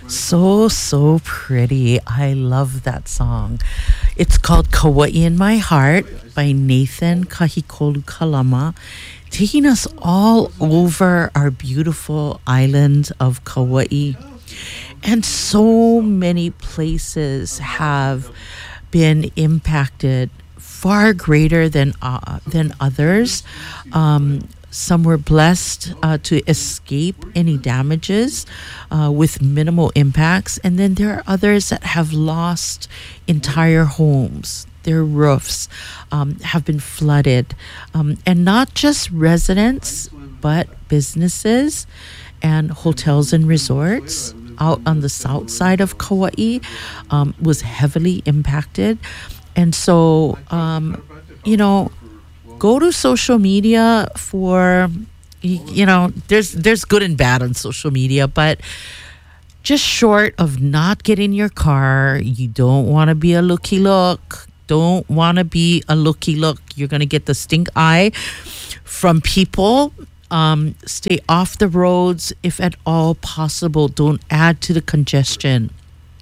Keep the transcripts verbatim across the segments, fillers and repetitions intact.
So, so pretty. I love that song. It's called Kauai in My Heart by Nathan Kahikolu Kalama, taking us all over our beautiful island of Kauai. And so many places have been impacted far greater than uh, than others. Um, some were blessed uh, to escape any damages uh, with minimal impacts, and then there are others that have lost entire homes. Their roofs um, have been flooded, um, and not just residents, but businesses and hotels and resorts out on the south side of Kauai um, was heavily impacted. And so, um, you know, go to social media for, you know, there's there's good and bad on social media, but just short of not getting your car, you don't want to be a looky look. Don't want to be a looky look. You're going to get the stink eye from people. Um, stay off the roads if at all possible. Don't add to the congestion.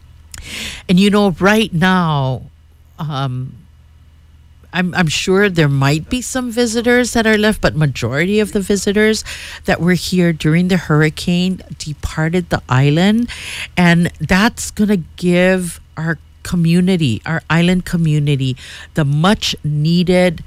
And you know, right now, um, I'm I'm sure there might be some visitors that are left, but majority of the visitors that were here during the hurricane departed the island, and that's gonna give our community, our island community, the much needed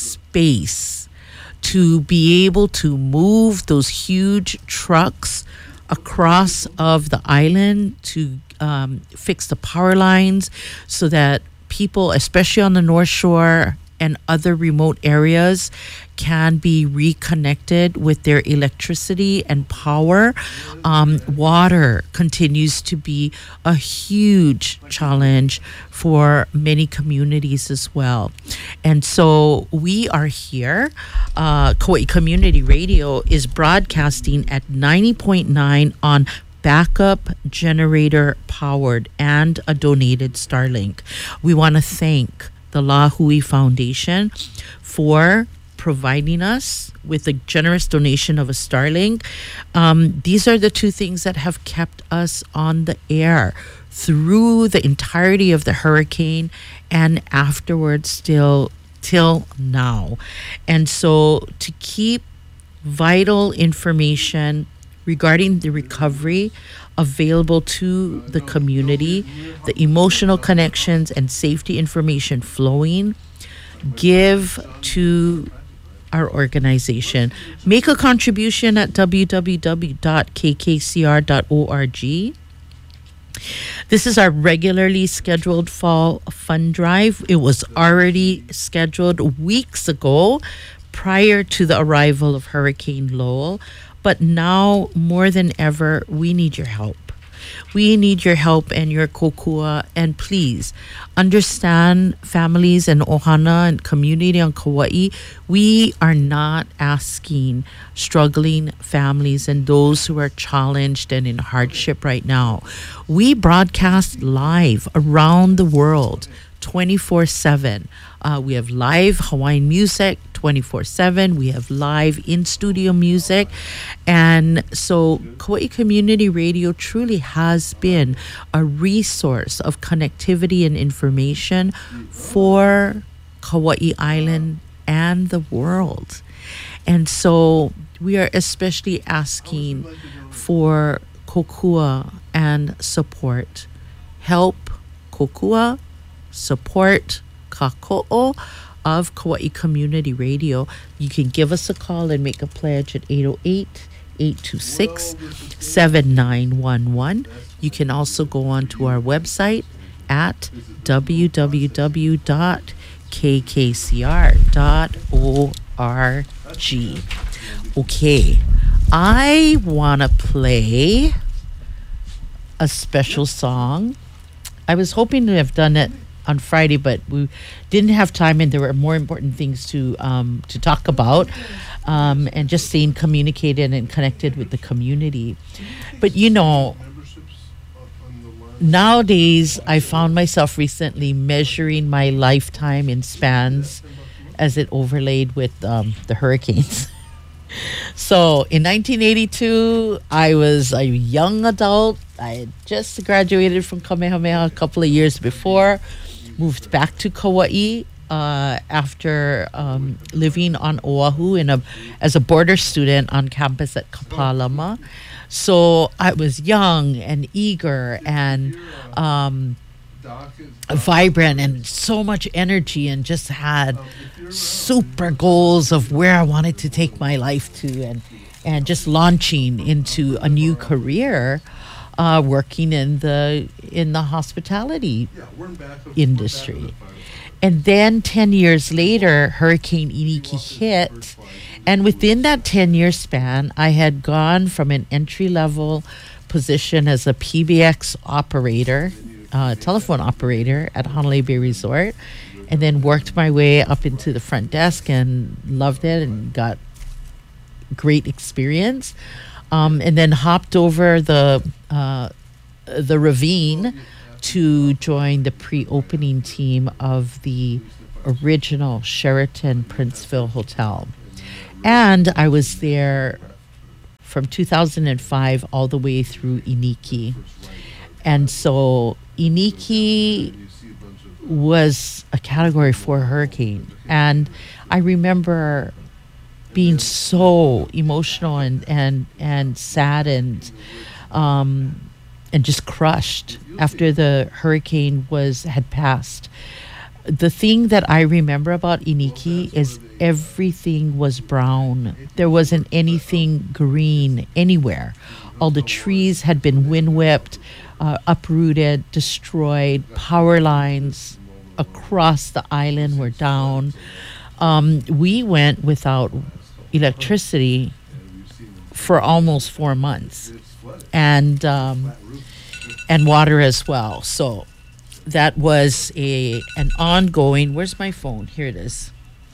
space to be able to move those huge trucks across of the island to um, fix the power lines so that people, especially on the North Shore and other remote areas, can be reconnected with their electricity and power. Um, water continues to be a huge challenge for many communities as well. And so we are here. Uh, Kauai Community Radio is broadcasting at ninety point nine on backup generator powered and a donated Starlink. We want to thank the La Hui Foundation for providing us with a generous donation of a Starlink. Um, these are the two things that have kept us on the air through the entirety of the hurricane and afterwards still till now. And so to keep vital information regarding the recovery available to the community, the emotional connections and safety information flowing, give to our organization. Make a contribution at w w w dot k k c r dot org. This is our regularly scheduled fall fund drive. It was already scheduled weeks ago prior to the arrival of Hurricane Lowell. But now, more than ever, we need your help. We need your help and your kokua. And please, understand families and ohana and community on Kauai. We are not asking struggling families and those who are challenged and in hardship right now. We broadcast live around the world twenty-four seven. Uh, we have live Hawaiian music twenty-four seven. We have live in-studio music. And so Kauai Community Radio truly has been a resource of connectivity and information for Kauai Island and the world. And so we are especially asking for kokua and support. Help kokua, support Kako'o of Kauai Community Radio. You can give us a call and make a pledge at eight oh eight, eight two six, seven nine one one. You can also go on to our website at w w w dot k k c r dot org. Okay, I want to play a special song. I was hoping to have done it on Friday, but we didn't have time, and there were more important things to um, to talk about, um, and just staying communicated and connected with the community. But you know, nowadays I found myself recently measuring my lifetime in spans as it overlaid with um, the hurricanes. So in nineteen eighty-two, I was a young adult. I had just graduated from Kamehameha a couple of years before, moved back to Kauai uh, after um, living on Oahu in a as a border student on campus at Kapalama. So I was young and eager and um, vibrant and so much energy, and just had super goals of where I wanted to take my life to, and and just launching into a new career, uh, working in the in the hospitality industry. And then ten years later, Hurricane Iniki hit. And within that ten-year span, I had gone from an entry-level position as a P B X operator, uh, telephone operator at Honolulu Bay Resort, and then worked my way up into the front desk and loved it and got great experience. Um, and then hopped over the uh, the ravine to join the pre-opening team of the original Sheraton Princeville Hotel. And I was there from two thousand five all the way through Iniki. And so Iniki was a Category four hurricane. And I remember being so emotional and, and, and saddened um, and just crushed after the hurricane was had passed. The thing that I remember about Iniki is everything was brown. There wasn't anything green anywhere. All the trees had been wind whipped, uh, uprooted, destroyed. Power lines across the island were down. Um, we went without electricity for almost four months, and um, and water as well. So that was a an ongoing. Where's my phone? Here it is.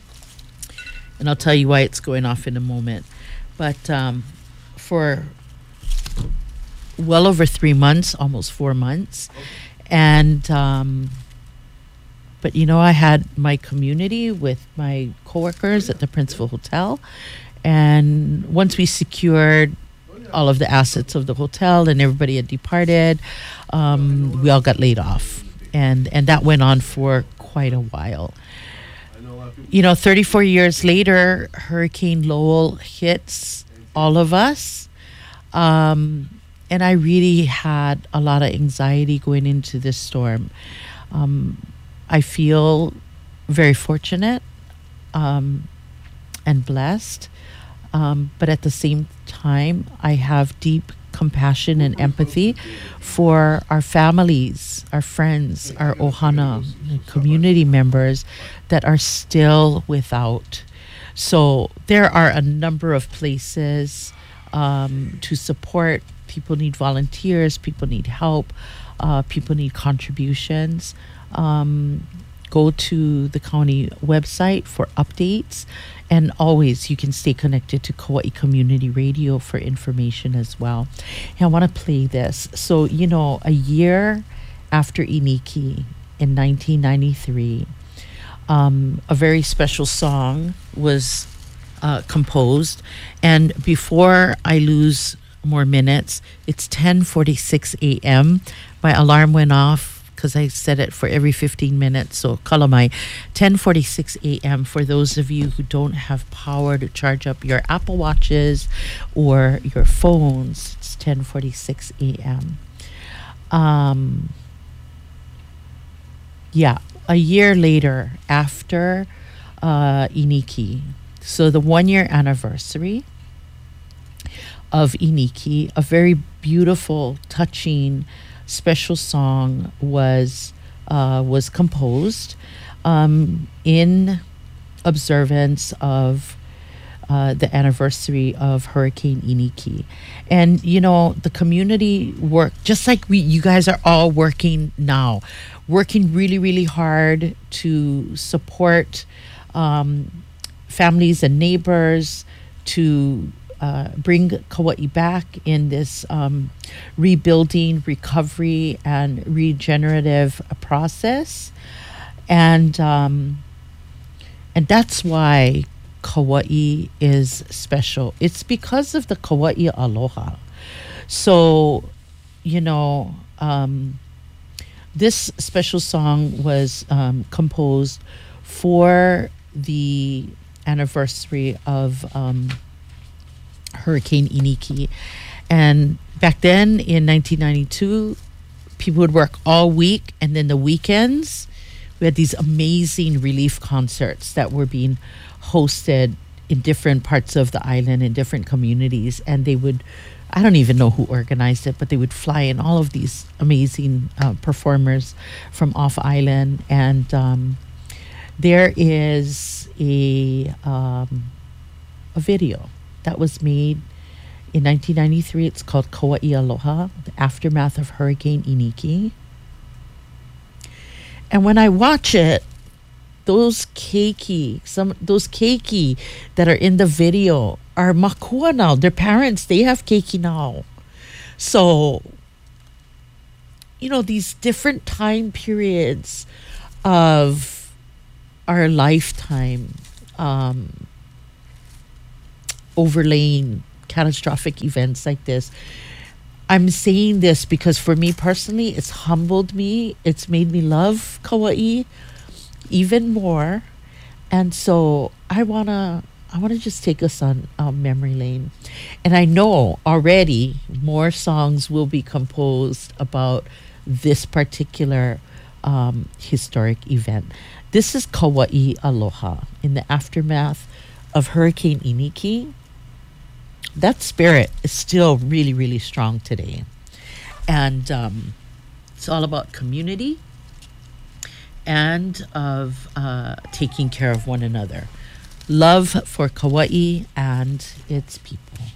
And I'll tell you why it's going off in a moment. But um, for well over three months, almost four months, and um, but you know, I had my community with my coworkers at the Princeville Hotel, and once we secured all of the assets of the hotel and everybody had departed, um, we all got laid off. And, and that went on for quite a while. You know, thirty-four years later, Hurricane Lowell hits all of us. Um, and I really had a lot of anxiety going into this storm. Um, I feel very fortunate um, and blessed. Um, but at the same time, I have deep compassion and empathy for our families, our friends, our ohana community members that are still without. So there are a number of places um, to support. People need volunteers, people need help, uh, people need contributions. Um, go to the county website for updates. And always, you can stay connected to Kauai Community Radio for information as well. And I want to play this. So, you know, a year after Iniki in nineteen ninety-three, um, a very special song was uh, composed. And before I lose more minutes, it's ten forty-six a.m. My alarm went off because I set it for every fifteen minutes. So kalamai, ten forty-six a.m. for those of you who don't have power to charge up your Apple Watches or your phones. It's ten forty-six a.m. Um, yeah, a year later after uh, Iniki, so the one-year anniversary of Iniki, a very beautiful, touching, special song was uh, was composed um, in observance of uh, the anniversary of Hurricane Iniki. And you know, the community work, just like we you guys are all working now, working really really hard to support um, families and neighbors, to Uh, bring Kauai back in this um, rebuilding, recovery, and regenerative uh, process, and um, and that's why Kauai is special. It's because of the Kauai Aloha. So, you know, um, this special song was um, composed for the anniversary of um, Hurricane Iniki. And back then in nineteen ninety-two, people would work all week, and then the weekends, we had these amazing relief concerts that were being hosted in different parts of the island, in different communities. And they would, I don't even know who organized it, but they would fly in all of these amazing uh, performers from off island. And um, there is a um, a video that was made in nineteen ninety-three. It's called Kauai Aloha, the aftermath of Hurricane Iniki. And when I watch it, those keiki, some those keiki that are in the video are makua now. Their parents, they have keiki now. So, you know, these different time periods of our lifetime, um, overlaying catastrophic events like this. I'm saying this because for me personally, it's humbled me. It's made me love Kauai even more. And so I want to I want to just take us on um, memory lane. And I know already more songs will be composed about this particular um, historic event. This is Kauai Aloha in the aftermath of Hurricane Iniki. That spirit is still really, really strong today. And um, it's all about community and of uh, taking care of one another. Love for Kauai and its people.